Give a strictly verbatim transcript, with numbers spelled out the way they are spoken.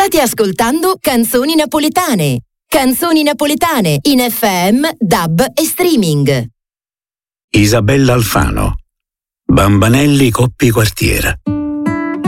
State ascoltando Canzoni Napoletane. Canzoni napoletane in F M, D A B e streaming. Isabella Alfano. Bambanelli Coppi Quartiera.